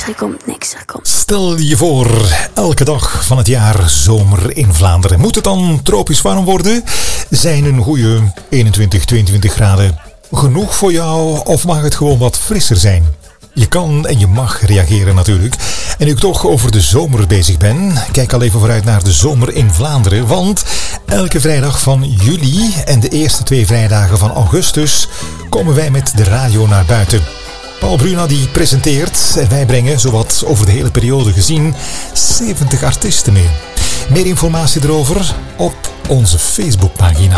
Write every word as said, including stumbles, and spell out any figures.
er komt niks, er komt. Stel je voor, elke dag van het jaar zomer in Vlaanderen. Moet het dan tropisch warm worden? Zijn een goede eenentwintig, tweeëntwintig graden genoeg voor jou? Of mag het gewoon wat frisser zijn? Je kan en je mag reageren natuurlijk. En nu ik toch over de zomer bezig ben, kijk al even vooruit naar de zomer in Vlaanderen. Want elke vrijdag van juli en de eerste twee vrijdagen van augustus komen wij met de radio naar buiten. Paul Bruna die presenteert en wij brengen zowat over de hele periode gezien zeventig artiesten mee. Meer informatie erover op onze Facebookpagina.